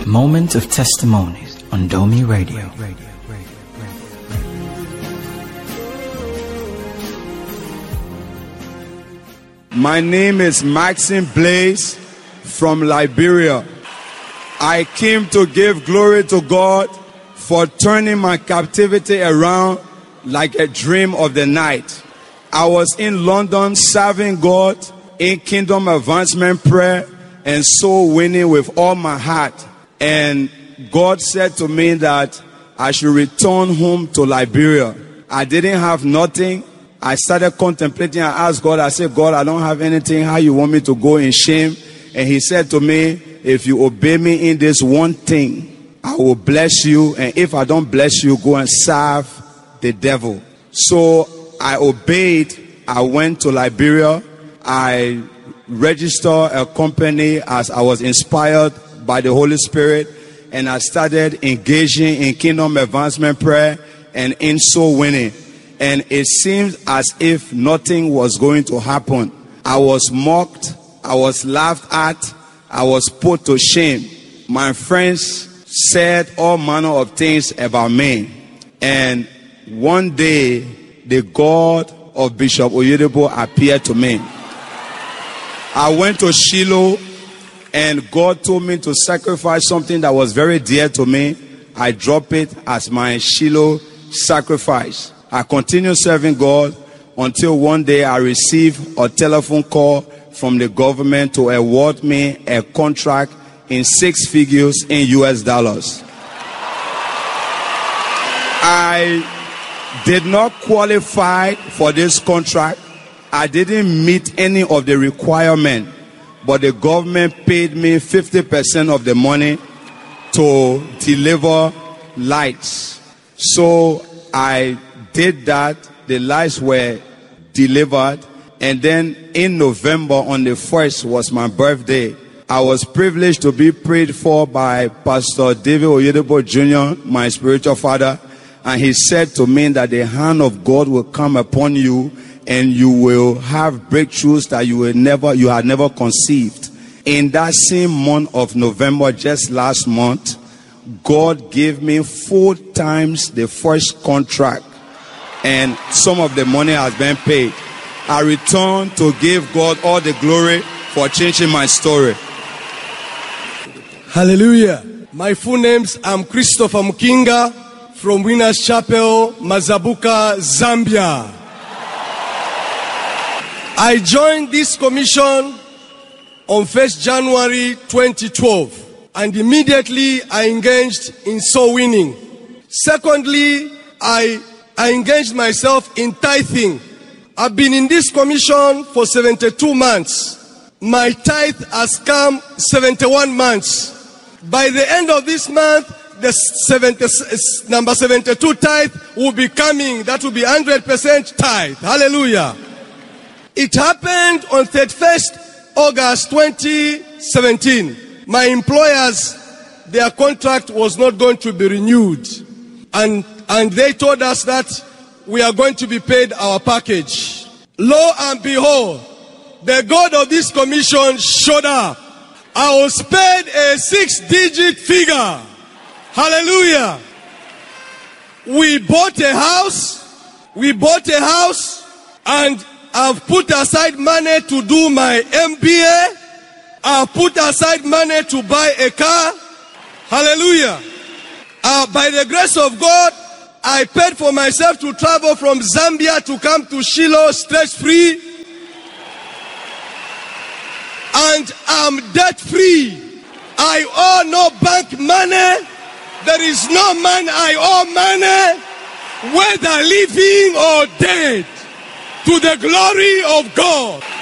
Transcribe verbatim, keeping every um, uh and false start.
Moment of Testimony on Domi Radio. My name is Maxine Blaze from Liberia. I came to give glory to God for turning my captivity around like a dream of the night. I was in London serving God in Kingdom Advancement Prayer and soul winning with all my heart. And God said to me that I should return home to Liberia. I didn't have nothing. I started contemplating. I asked God, I said, God, I don't have anything. How you want me to go in shame? And he said to me, if you obey me in this one thing, I will bless you. And if I don't bless you, go and serve the devil. So I obeyed. I went to Liberia. I registered a company as I was inspired by the Holy Spirit. And I started engaging in Kingdom Advancement Prayer and in soul winning. And it seemed as if nothing was going to happen. I was mocked. I was laughed at. I was put to shame. My friends said all manner of things about me. And one day, the God of Bishop Oyedepo appeared to me. I went to Shiloh, and God told me to sacrifice something that was very dear to me. I dropped it as my Shiloh sacrifice. I continued serving God until one day I received a telephone call from the government to award me a contract in six figures in U S dollars. I did not qualify for this contract. I didn't meet any of the requirements, but the government paid me fifty percent of the money to deliver lights. So I did that. The lights were delivered, and then in November on the first was my birthday. I was privileged to be prayed for by Pastor David Oyedepo Junior, my spiritual father, and he said to me that the hand of God will come upon you and you will have breakthroughs that you will never you had never conceived. In that same month of November, just last month, God gave me four times the first contract, and some of the money has been paid. I return to give God all the glory for changing my story. Hallelujah. My full names, I'm Christopher Mukinga from Winners Chapel, Mazabuka, Zambia. I joined this commission on first January twenty twelve, and immediately I engaged in soul winning. Secondly, I I engaged myself in tithing. I've been in this commission for seventy-two months. My tithe has come seventy-one months. By the end of this month, the seventy, number seventy-two tithe will be coming. That will be one hundred percent tithe. Hallelujah. It happened on thirty-first August twenty seventeen. My employers, their contract was not going to be renewed. And And they told us that we are going to be paid our package. Lo and behold, the God of this commission showed up. I was paid a six-digit figure. Hallelujah. We bought a house. We bought a house. And I've put aside money to do my M B A. I've put aside money to buy a car. Hallelujah. Uh, by the grace of God, I paid for myself to travel from Zambia to come to Shiloh stress free. And I'm debt free. I owe no bank money. There is no man I owe money, whether living or dead, to the glory of God.